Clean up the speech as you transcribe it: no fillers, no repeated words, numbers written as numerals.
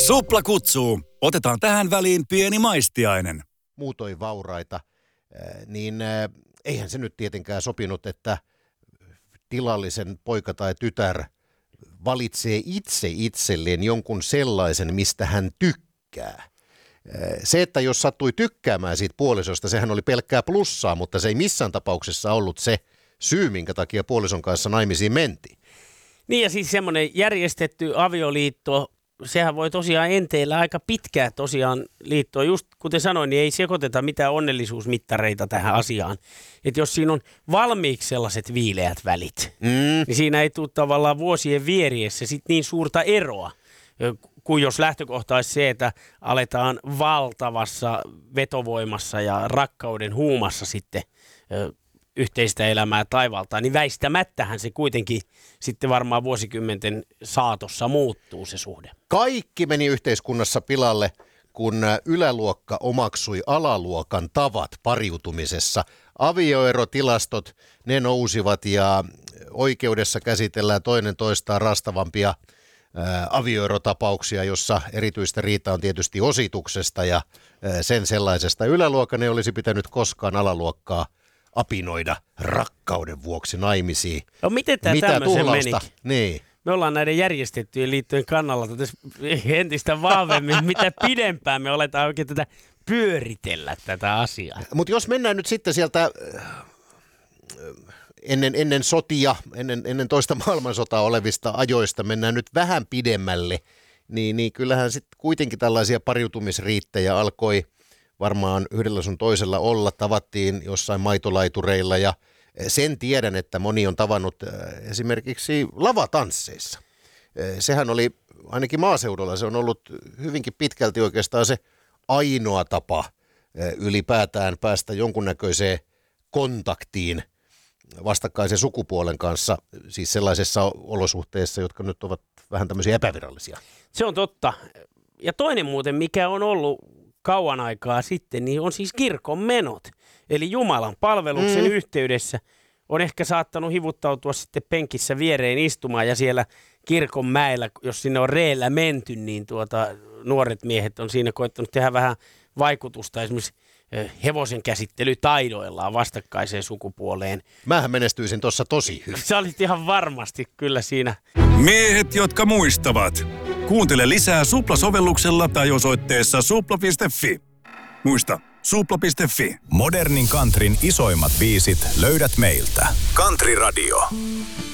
Supla kutsuu. Otetaan tähän väliin pieni maistiainen. Muutoin vauraita, niin eihän se nyt tietenkään sopinut, että tilallisen poika tai tytär valitsee itse itselleen jonkun sellaisen, mistä hän tykkää. Se, että jos sattui tykkäämään siitä puolisosta, sehän oli pelkkää plussaa, mutta se ei missään tapauksessa ollut se syy, minkä takia puolison kanssa naimisiin mentiin. Niin ja siis semmoinen järjestetty avioliitto, sehän voi tosiaan enteillä aika pitkää tosiaan liittoa. Just kuten sanoin, niin ei sekoiteta mitään onnellisuusmittareita tähän asiaan. Että jos siinä on valmiiksi sellaiset viileät välit, niin siinä ei tule tavallaan vuosien vieriessä sit niin suurta eroa, kuin jos lähtökohta olisi se, että aletaan valtavassa vetovoimassa ja rakkauden huumassa sitten yhteistä elämää taivaltaa, niin väistämättähän se kuitenkin sitten varmaan vuosikymmenten saatossa muuttuu se suhde. Kaikki meni yhteiskunnassa pilalle, kun yläluokka omaksui alaluokan tavat pariutumisessa. Avioerotilastot, ne nousivat ja oikeudessa käsitellään toinen toistaan rastavampia avioerotapauksia, jossa erityistä riita on tietysti osituksesta ja sen sellaisesta. Yläluokan ei olisi pitänyt koskaan alaluokkaa apinoida rakkauden vuoksi naimisiin. No miten tämä tämmöisen meni? Niin. Me ollaan näiden järjestettyjen liittojen kannalla entistä vahvemmin, mitä pidempään me aletaan oikein tätä pyöritellä tätä asiaa. Mutta jos mennään nyt sitten sieltä ennen sotia, ennen toista maailmansotaa olevista ajoista, mennään nyt vähän pidemmälle, niin kyllähän sitten kuitenkin tällaisia pariutumisriittejä alkoi varmaan yhdellä sun toisella olla, tavattiin jossain maitolaitureilla ja sen tiedän, että moni on tavannut esimerkiksi lavatansseissa. Sehän oli ainakin maaseudulla, se on ollut hyvinkin pitkälti oikeastaan se ainoa tapa ylipäätään päästä jonkunnäköiseen kontaktiin vastakkaisen sukupuolen kanssa, siis sellaisessa olosuhteessa, jotka nyt ovat vähän tämmöisiä epävirallisia. Se on totta. Ja toinen muuten, mikä on ollut kauan aikaa sitten, niin on siis kirkon menot. Eli Jumalan palveluksen yhteydessä on ehkä saattanut hivuttautua sitten penkissä viereen istumaan ja siellä kirkon mäellä, jos sinne on reellä menty, niin nuoret miehet on siinä koittanut tehdä vähän vaikutusta esimerkiksi hevosen käsittelytaidoillaan vastakkaiseen sukupuoleen. Mähän menestyisin tuossa tosi hyvin. Sä olit ihan varmasti kyllä siinä. Miehet, jotka muistavat. Kuuntele lisää Supla-sovelluksella tai osoitteessa supla.fi. Muista, supla.fi. Modernin countryn isoimmat biisit löydät meiltä. Country Radio.